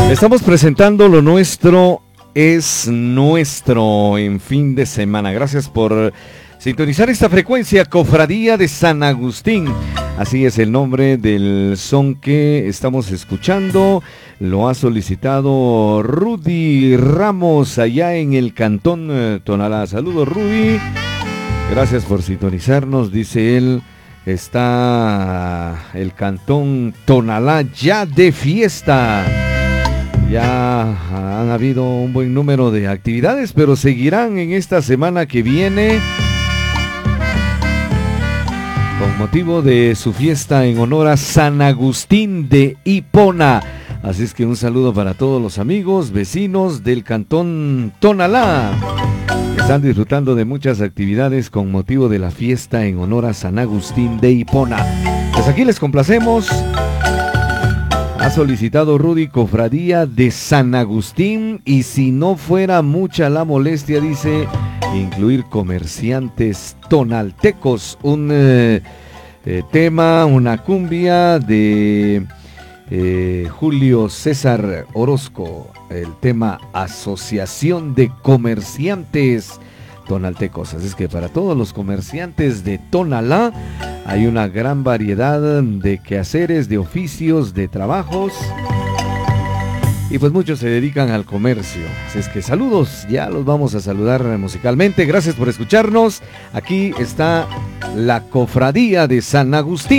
Estamos presentando Lo Nuestro es Nuestro en fin de semana. Gracias por sintonizar esta frecuencia. Cofradía de San Agustín. Así es el nombre del son que estamos escuchando. Lo ha solicitado Rudy Ramos allá en el Cantón Tonalá. Saludos, Rudy. Gracias por sintonizarnos, dice él. Está el Cantón Tonalá ya de fiesta. Ya han habido un buen número de actividades, pero seguirán en esta semana que viene con motivo de su fiesta en honor a San Agustín de Hipona. Así es que un saludo para todos los amigos, vecinos del Cantón Tonalá. Están disfrutando de muchas actividades con motivo de la fiesta en honor a San Agustín de Hipona. Pues aquí les complacemos. Ha solicitado Rudy Cofradía de San Agustín, y si no fuera mucha la molestia, dice, incluir comerciantes tonaltecos. Un tema, una cumbia de Julio César Orozco, el tema Asociación de Comerciantes Tonaltecos. Así es que para todos los comerciantes de Tonalá hay una gran variedad de quehaceres, de oficios, de trabajos, y pues muchos se dedican al comercio. Así es que saludos, ya los vamos a saludar musicalmente. Gracias por escucharnos. Aquí está la Cofradía de San Agustín.